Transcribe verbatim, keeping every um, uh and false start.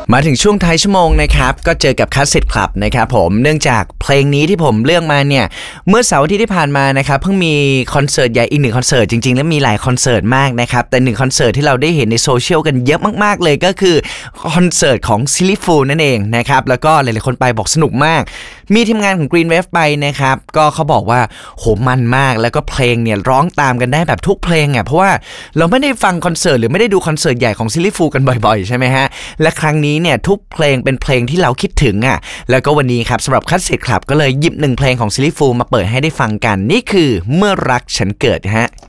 มาถึงช่วงท้ายชั่วโมงนะครับก็เจอกับคัสเซ็ตคลับนะครับผมเนื่องจากเพลงนี้ที่ผมเลือกมาเนี่ยเมื่อเสาร์ที่ที่ผ่านมานะครับเพิ่งมีคอนเสิร์ตใหญ่อีกหนึ่งคอนเสิร์ตจริงๆแล้วมีหลายคอนเสิร์ตมากนะครับแต่หนึ่งคอนเสิร์ตที่เราได้เห็นในโซเชียลกันเยอะมากๆเลยก็คือคอนเสิร์ตของซิลลี่ฟูลนั่นเองนะครับแล้วก็หลายๆคนไปบอกสนุกมากมีทีมงานของ Green Wave ไปนะครับก็เขาบอกว่าโหมันมากแล้วก็เพลงเนี่ยร้องตามกันได้แบบทุกเพลงอ่ะเพราะว่าเราไม่ได้ฟังคอนเสิร์ตหรือไม่ได้ดูคอนเสิร์ตใหญ่ของซิลลี่ฟูลกันบ่อยๆใช่ไหมฮะและครั้งนี้เนี่ยทุกเพลงเป็นเพลงที่เราคิดถึงอ่ะแล้วก็วันนี้ครับสำหรับคัสเซ็ตคลับก็เลยหยิบหนึ่งเพลงของซิลลี่ฟูลมาเปิดให้ได้ฟังกันนี่คือเมื่อรักฉันเกิดฮะ